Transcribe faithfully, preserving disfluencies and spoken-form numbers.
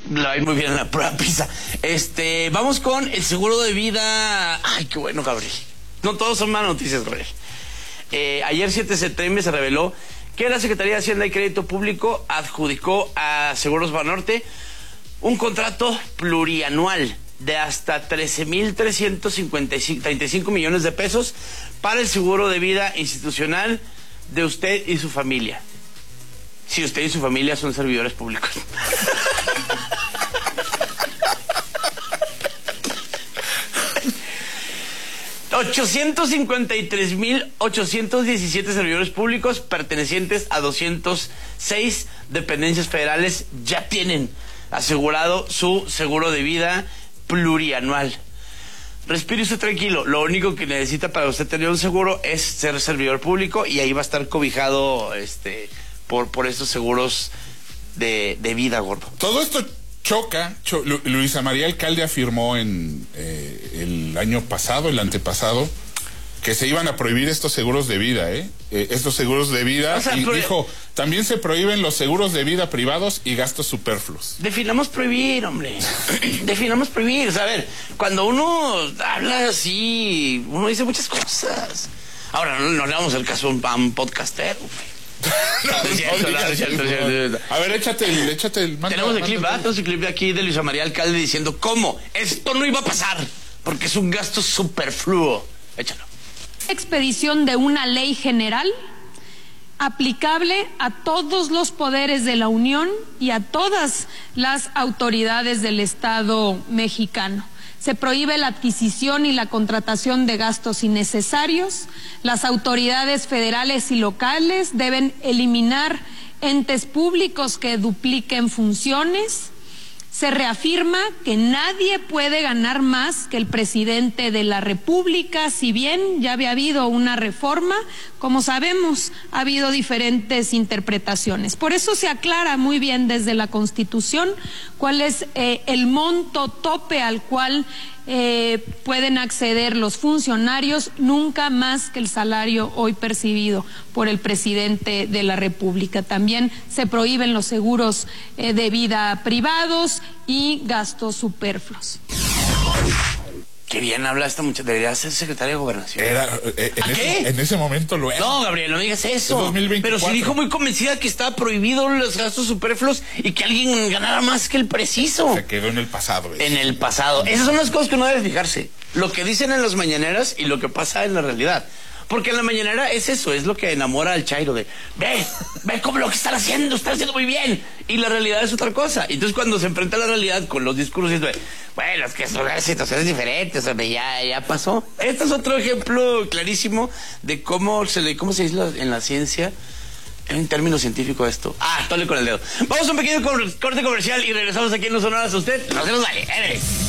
La va muy bien en la prueba PISA. Este, vamos con el seguro de vida. Ay, qué bueno, Gabriel. No todos son malas noticias, Gabriel. Eh, ayer siete de septiembre se reveló que la Secretaría de Hacienda y Crédito Público adjudicó a Seguros Banorte un contrato plurianual de hasta trece mil trescientos treinta y cinco millones de pesos para el seguro de vida institucional de usted y su familia. Si usted y su familia son servidores públicos. ochocientos cincuenta y tres mil ochocientos diecisiete servidores públicos pertenecientes a doscientas seis dependencias federales ya tienen asegurado su seguro de vida plurianual. Respire usted tranquilo, lo único que necesita para usted tener un seguro es ser servidor público y ahí va a estar cobijado este por, por estos seguros de, de vida, gordo. Todo esto choca. Cho, Lu, Luisa María Alcalde afirmó en eh, el año pasado, el antepasado, que se iban a prohibir estos seguros de vida, ¿eh? eh estos seguros de vida, o sea, y dijo, también se prohíben los seguros de vida privados y gastos superfluos. Definamos prohibir, hombre. Definamos prohibir. O sea, a ver, cuando uno habla así, uno dice muchas cosas. Ahora, no, no le vamos el caso a un podcastero, güey. No, es cierto, no, no, es cierto, no, es cierto. A ver, échate el, échate el... Manda, Tenemos el clip, manda, ¿ah? Tenemos el clip de aquí de Luisa María Alcalde diciendo cómo esto no iba a pasar, porque es un gasto superfluo. Échalo. Expedición de una ley general aplicable a todos los poderes de la Unión y a todas las autoridades del Estado mexicano. Se prohíbe la adquisición y la contratación de gastos innecesarios. Las autoridades federales y locales deben eliminar entes públicos que dupliquen funciones. Se reafirma que nadie puede ganar más que el presidente de la República, si bien ya había habido una reforma, como sabemos, ha habido diferentes interpretaciones. Por eso se aclara muy bien desde la Constitución cuál es eh, el monto tope al cual eh, pueden acceder los funcionarios, nunca más que el salario hoy percibido por el presidente de la República. También se prohíben los seguros eh, de vida privados y gastos superfluos. Qué bien habla esta muchacha. Debería ser secretaria de Gobernación. Era, eh, en, ese, en ese momento lo era. No, Gabriel, no digas eso. dos mil veinticuatro. Pero sí dijo muy convencida que estaba prohibido los gastos superfluos y que alguien ganara más que el preciso. Se quedó en el pasado. ¿Ves? En el pasado. Esas son las cosas que uno debe fijarse. Lo que dicen en las mañaneras y lo que pasa en la realidad. Porque en la mañanera es eso, es lo que enamora al chairo de, ve, ve cómo lo que están haciendo, están haciendo muy bien. Y la realidad es otra cosa. Entonces cuando se enfrenta a la realidad con los discursos, de, bueno, es que son situaciones diferentes, hombre, ya, ya pasó. Este es otro ejemplo clarísimo de cómo se le, cómo se dice en la ciencia, en término científico esto. Ah, tole con el dedo. Vamos a un pequeño corte comercial y regresamos aquí en Los Sonoras. Usted no se nos vale.